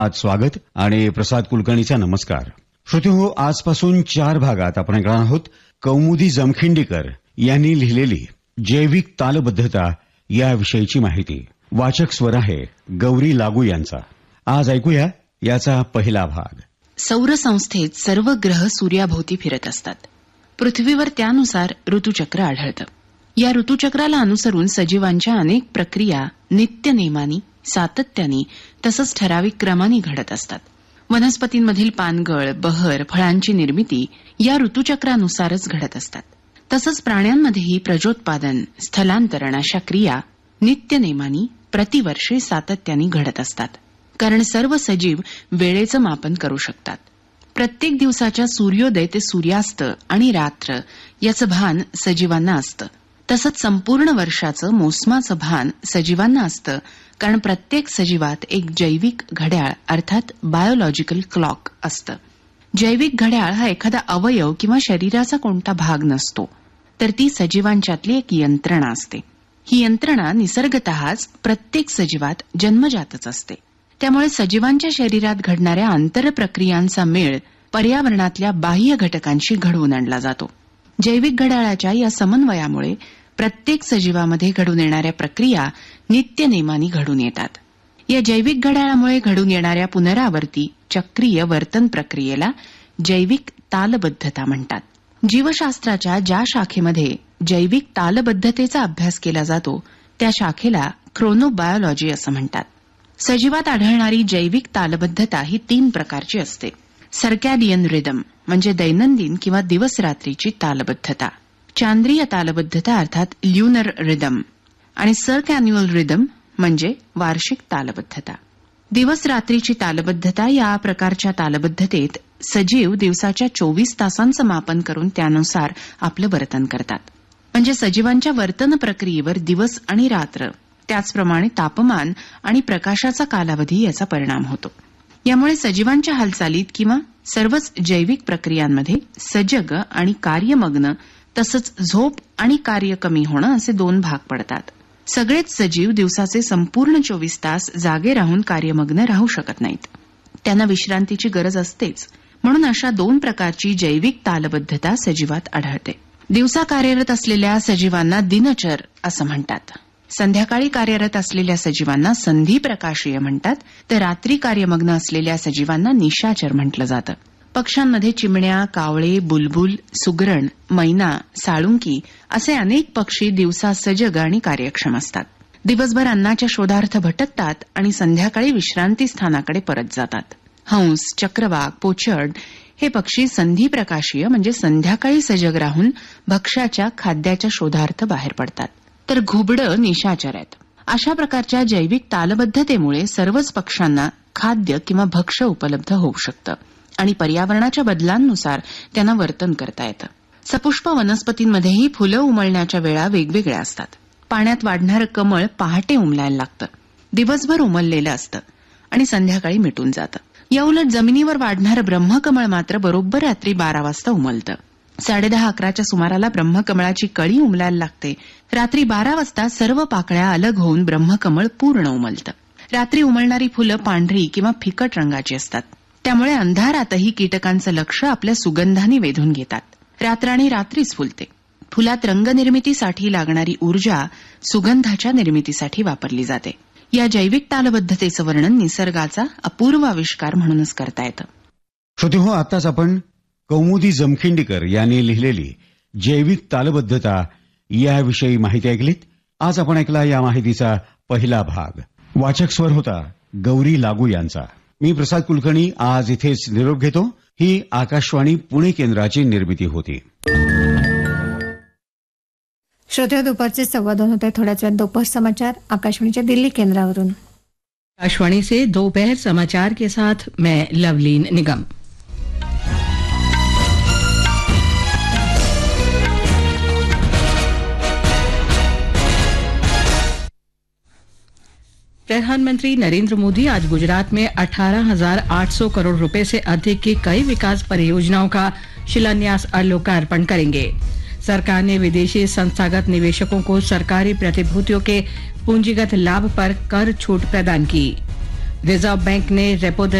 आज स्वागत आणि प्रसाद कुलकर्णीचा नमस्कार. श्रोतेहो, आजपासून 4 भागात आपण ऐकणार आहोत कौमुदी जमखिंडीकर यांनी लिहिलेली जैविक तालबद्धता याविषयीची माहिती. वाचक स्वर आहे गौरी लागू यांचा. आज ऐकूया याचा पहिला भाग. सौरसंस्थेत सर्व ग्रह सूर्याभोवती फिरत असतात. पृथ्वीवर त्यानुसार ऋतुचक्र आढळतं. या ऋतुचक्राला अनुसरून सजीवांच्या अनेक प्रक्रिया नित्यनेमानी, सातत्याने तसंच ठराविक क्रमाने घडत असतात. वनस्पतींमधील पानगळ, बहर, फळांची निर्मिती या ऋतुचक्रानुसारच घडत असतात. तसंच प्राण्यांमध्येही प्रजोत्पादन, स्थलांतरण अशा क्रिया नित्यनेमानी प्रतिवर्षे सातत्याने घडत असतात. कारण सर्व सजीव वेळेचं मापन करू शकतात. प्रत्येक दिवसाच्या सूर्योदय ते सूर्यास्त आणि रात्र याचं भान सजीवांना असतं. तसंच संपूर्ण वर्षाचं मोसमाचं भान सजीवांना असतं. कारण प्रत्येक सजीवात एक जैविक घड्याळ अर्थात बायोलॉजिकल क्लॉक असतं. जैविक घड्याळ हा एखादा अवयव किंवा शरीराचा कोणता भाग नसतो, तर ती सजीवांच्यातली एक यंत्रणा असते. ही यंत्रणा निसर्गतःच प्रत्येक सजीवात जन्मजातच असते. त्यामुळे सजीवांच्या शरीरात घडणाऱ्या आंतरप्रक्रियांचा मेळ पर्यावरणातल्या बाह्य घटकांशी घडवून आणला जातो. जैविक घड्याळाच्या या समन्वयामुळे प्रत्येक सजीवामध्ये घडून येणाऱ्या प्रक्रिया नित्यनेमानी घडून येतात. या जैविक घड्याळामुळे घडून येणाऱ्या पुनरावर्ती चक्रीय वर्तन प्रक्रियेला जैविक तालबद्धता म्हणतात. जीवशास्त्राच्या ज्या शाखेमध्ये जैविक तालबद्धतेचा अभ्यास केला जातो त्या शाखेला क्रोनोबायोलॉजी असं म्हणतात. सजीवात आढळणारी जैविक तालबद्धता ही 3 प्रकारची असते. सर्कॅडियन रिदम म्हणजे दैनंदिन किंवा दिवस-रात्रीची तालबद्धता, चांद्रीय तालबद्धता अर्थात ल्युनर रिदम आणि सर्कॅन्युअल रिदम म्हणजे वार्षिक तालबद्धता. दिवस-रात्रीची तालबद्धता या प्रकारच्या तालबद्धतेत सजीव दिवसाच्या 24 तासांचं मापन करून त्यानुसार आपलं वर्तन करतात. म्हणजे सजीवांच्या वर्तन प्रक्रियेवर दिवस आणि रात्र, त्याचप्रमाणे तापमान आणि प्रकाशाचा कालावधी याचा परिणाम होतो. यामुळे सजीवांच्या हालचालीत किंवा सर्वच जैविक प्रक्रियांमध्ये सजग आणि कार्यमग्न तसंच झोप आणि कार्य कमी होणं असे 2 भाग पडतात. सगळेच सजीव दिवसाचे संपूर्ण 24 तास जागे राहून कार्यमग्न राहू शकत नाहीत. त्यांना विश्रांतीची गरज असतेच. म्हणून अशा 2 प्रकारची जैविक तालबद्धता सजीवात आढळते. दिवसा कार्यरत असलेल्या सजीवांना दिनचर असं म्हणतात. संध्याकाळी कार्यरत असलेल्या सजीवांना संधी प्रकाशीय म्हणतात. तर रात्री कार्यमग्न असलेल्या सजीवांना निशाचर म्हटलं जातं. पक्ष्यांमध्ये चिमण्या, कावळे, बुलबुल, सुगरण, मैना, साळुंकी असे अनेक पक्षी दिवसा सजग आणि कार्यक्षम असतात. दिवसभर अन्नाच्या शोधार्थ भटकतात आणि संध्याकाळी विश्रांती स्थानाकडे परत जातात. हंस, चक्रवाक, पोचर्ड हे पक्षी संधी प्रकाशीय म्हणजे संध्याकाळी सजग राहून भक्ष्याच्या खाद्याच्या शोधार्थ बाहेर पडतात. तर घुबडं निशाचर आहेत. अशा प्रकारच्या जैविक तालबद्धतेमुळे सर्वच पक्ष्यांना खाद्य किंवा भक्ष्य उपलब्ध होऊ शकतं आणि पर्यावरणाच्या बदलांनुसार त्यांना वर्तन करता येतं. सपुष्प वनस्पतींमध्येही फुलं उमलण्याच्या वेळा वेगवेगळ्या असतात. पाण्यात वाढणारं कमळ पहाटे उमलायला लागतं, दिवसभर उमललेलं असतं आणि संध्याकाळी मिटून जातं. याउलट जमिनीवर वाढणारं ब्रह्मकमळ मात्र बरोबर रात्री 12 वाजता उमलतं. 10:30-11च्या सुमाराला ब्रह्मकमळाची कळी उमलायला लागते. रात्री 12 वाजता सर्व पाकळ्या अलग होऊन ब्रह्मकमळ पूर्ण उमलतं. रात्री उमलणारी फुलं पांढरी किंवा फिकट रंगाची असतात. त्यामुळे अंधारातही कीटकांचं लक्ष आपल्या सुगंधाने वेधून घेतात. रात्राणी रात्रीच फुलते. फुलात रंगनिर्मितीसाठी लागणारी ऊर्जा सुगंधाच्या निर्मितीसाठी वापरली जाते. या जैविक तालबद्धतेचं वर्णन निसर्गाचा अपूर्व आविष्कार म्हणूनच करता येतं. श्रोतेहो, आताच आपण कौमुदी जमखिंडीकर यांनी लिहिलेली जैविक तालबद्धता याविषयी माहिती ऐकलीत. आज आपण ऐकला या माहितीचा पहिला भाग. वाचक स्वर होता गौरी लागू यांचा. मी प्रसाद कुलकर्णी आज इथेच निरोप घेतो. ही आकाशवाणी पुणे केंद्राची निर्मिती होती. श्रोते, दुपारचे 2:15 होते. थोड्याच वेळात दोपहर समाचार आकाशवाणीच्या दिल्ली केंद्रावरून. आकाशवाणी से दोपहर समाचार के साथ मैं लवलीन निगम. प्रधानमंत्री नरेंद्र मोदी आज गुजरात में 18,800 करोड़ रुपए से अधिक की कई विकास परियोजनाओं का शिलान्यास और लोकार्पण करेंगे. सरकार ने विदेशी संस्थागत निवेशकों को सरकारी प्रतिभूतियों के पूंजीगत लाभ पर कर छूट प्रदान की. रिजर्व बैंक ने रेपो दर